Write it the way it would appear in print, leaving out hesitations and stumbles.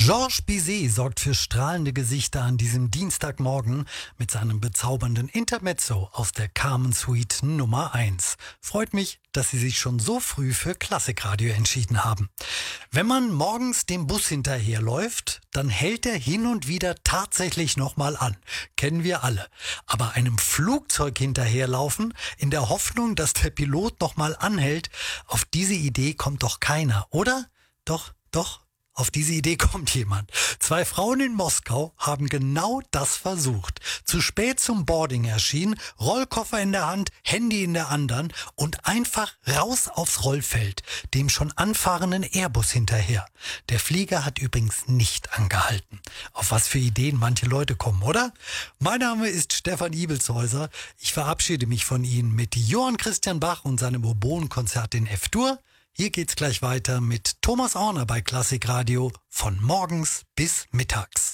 Georges Bizet sorgt für strahlende Gesichter an diesem Dienstagmorgen mit seinem bezaubernden Intermezzo aus der Carmen Suite Nummer 1. Freut mich, dass Sie sich schon so früh für Klassikradio entschieden haben. Wenn man morgens dem Bus hinterherläuft, dann hält er hin und wieder tatsächlich nochmal an. Kennen wir alle. Aber einem Flugzeug hinterherlaufen, in der Hoffnung, dass der Pilot nochmal anhält, auf diese Idee kommt doch keiner, oder? Doch. Auf diese Idee kommt jemand. 2 Frauen in Moskau haben genau das versucht. Zu spät zum Boarding erschienen, Rollkoffer in der Hand, Handy in der anderen und einfach raus aufs Rollfeld, dem schon anfahrenden Airbus hinterher. Der Flieger hat übrigens nicht angehalten. Auf was für Ideen manche Leute kommen, oder? Mein Name ist Stefan Ibelshäuser. Ich verabschiede mich von Ihnen mit Johann Christian Bach und seinem Oboenkonzert in F-Dur. Hier geht's gleich weiter mit Thomas Orner bei Klassikradio von morgens bis mittags.